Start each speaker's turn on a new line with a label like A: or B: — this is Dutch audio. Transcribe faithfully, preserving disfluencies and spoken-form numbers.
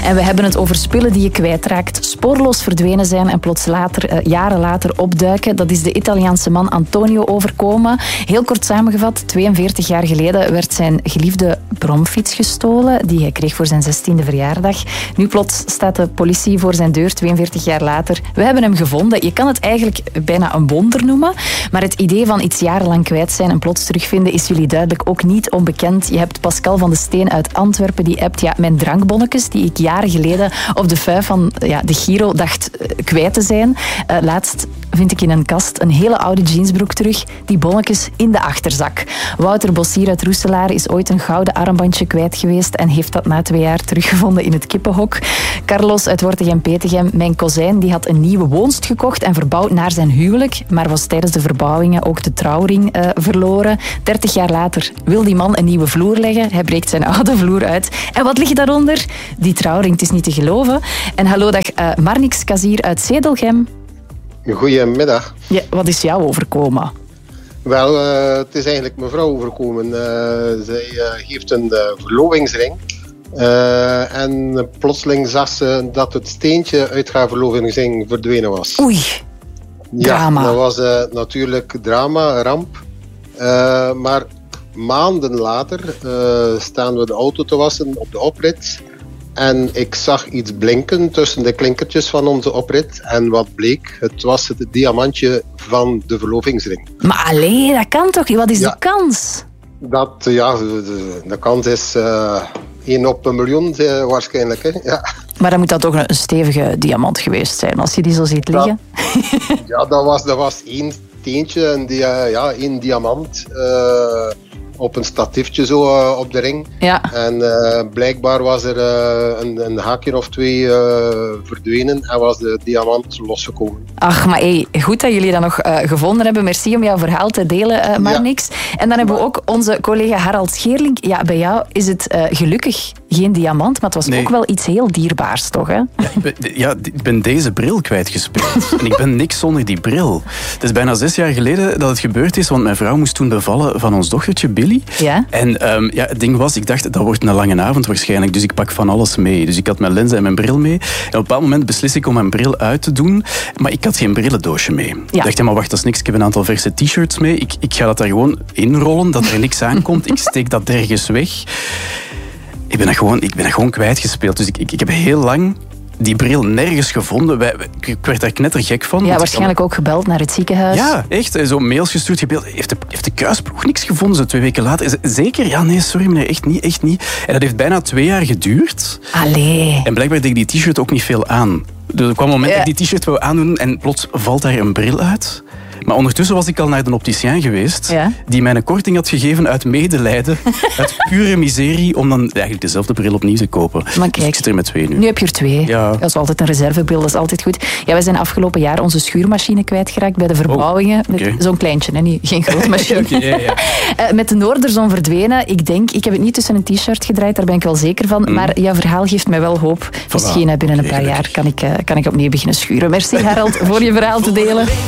A: En we hebben het over spullen die je kwijtraakt, spoorloos verdwenen zijn en plots later, uh, jaren later opduiken. Dat is de Italiaanse man Antonio overkomen. Heel kort samengevat, tweeënveertig jaar geleden werd zijn geliefde bromfiets gestolen, die hij kreeg voor zijn zestiende verjaardag. Nu plots staat de politie voor zijn deur, tweeënveertig jaar later. We hebben hem gevonden. Je kan het eigenlijk bijna een wonder noemen, maar het idee van iets jarenlang kwijt zijn en plots terugvinden is jullie duidelijk ook niet onbekend. Je hebt Pascal van de Steen uit Antwerpen, die appt, ja, mijn drankbonnetjes, die ik jaren geleden op de vuif van ja, de Giro dacht uh, kwijt te zijn. Uh, laatst vind ik in een kast een hele oude jeansbroek terug, die bonnetjes in de achterzak. Wouter Bossier uit Roeselaar is ooit een gouden armbandje kwijt geweest en heeft dat na twee jaar teruggevonden in het kippenhok. Carlos uit Wortegem-Petegem, mijn kozijn, die had een nieuwe woonst gekocht en verbouwd naar zijn huwelijk, maar was tijdens de verbouwingen ook de trouwring uh, verloren. dertig jaar later wil die man een nieuwe vloer leggen. Hij breekt zijn oude vloer uit. En wat ligt daaronder? Die trouwring, het is niet te geloven. En hallo, dag uh, Marnix Kazier uit Zedelgem.
B: Goedemiddag.
A: Ja, wat is jou overkomen?
B: Wel, uh, het is eigenlijk mevrouw overkomen. Uh, zij uh, heeft een uh, verlovingsring. Uh, en plotseling zag ze dat het steentje uit haar verlovingsring verdwenen was.
A: Oei, drama.
B: Ja, dat was uh, natuurlijk drama, ramp. Uh, maar maanden later uh, staan we de auto te wassen op de oprit. En ik zag iets blinken tussen de klinkertjes van onze oprit. En wat bleek? Het was het diamantje van de verlovingsring.
A: Maar allee, dat kan toch? Wat is ja. de kans?
B: Dat, ja, de, de kans is uh, één op een miljoen uh, waarschijnlijk. Hè? Ja.
A: Maar dan moet dat toch een stevige diamant geweest zijn, als je die zo ziet liggen?
B: Dat, ja, dat was, dat was één steentje, een dia, ja, één diamant. Uh, op een statiefje zo uh, op de ring.
A: Ja.
B: En uh, blijkbaar was er uh, een, een haakje of twee uh, verdwenen en was de diamant losgekomen.
A: Ach, maar hey, goed dat jullie dat nog uh, gevonden hebben. Merci om jouw verhaal te delen, uh, Marnix. Ja. En dan hebben we ook onze collega Harald Scheerlink. Ja, bij jou is het uh, gelukkig geen diamant, maar het was nee. ook wel iets heel dierbaars, toch? Hè?
C: Ja, ik ben, ja, ik ben deze bril kwijtgespeeld. En ik ben niks zonder die bril. Het is bijna zes jaar geleden dat het gebeurd is, want mijn vrouw moest toen bevallen van ons dochtertje Billy.
A: Ja?
C: En um, ja, het ding was, ik dacht, dat wordt een lange avond waarschijnlijk, dus ik pak van alles mee. Dus ik had mijn lenzen en mijn bril mee. En op een bepaald moment beslis ik om mijn bril uit te doen, maar ik had geen brillendoosje mee. Ja. Ik dacht, ja, maar wacht, dat is niks. Ik heb een aantal verse t-shirts mee. Ik, ik ga dat daar gewoon inrollen, dat er niks aankomt. Ik steek dat ergens weg. Ik ben dat gewoon, ik ben dat gewoon kwijtgespeeld. Dus ik, ik, ik heb heel lang die bril nergens gevonden. Wij, ik werd daar knettergek van.
A: Ja, waarschijnlijk ook gebeld naar het ziekenhuis.
C: Ja, echt. Zo mails gestuurd, gebeld. Heeft de, heeft de kuisploeg niks gevonden, zo twee weken later? Zeker? Ja, nee, sorry meneer, echt niet, echt niet. En dat heeft bijna twee jaar geduurd.
A: Allee.
C: En blijkbaar deed ik die t-shirt ook niet veel aan. Dus er kwam een moment ja. dat ik die t-shirt wou aandoen en plots valt daar een bril uit. Maar ondertussen was ik al naar de opticien geweest, ja? die mij een korting had gegeven uit medelijden, uit pure miserie, om dan eigenlijk dezelfde bril opnieuw te kopen. Maar kijk, dus ik zit er met twee nu.
A: Nu heb je er twee.
C: Ja.
A: Dat is altijd een reservebril, dat is altijd goed. Ja, wij zijn afgelopen jaar onze schuurmachine kwijtgeraakt bij de verbouwingen. Oh, okay. Zo'n kleintje, hè? Niet, geen grote machine. okay, ja, ja. uh, met de Noorderzon verdwenen. Ik denk, ik heb het niet tussen een t-shirt gedraaid, daar ben ik wel zeker van. Mm. Maar jouw verhaal geeft mij wel hoop. Voilà. Misschien binnen een paar jaar kan ik, uh, kan ik opnieuw beginnen schuren. Merci Harald voor je verhaal te delen.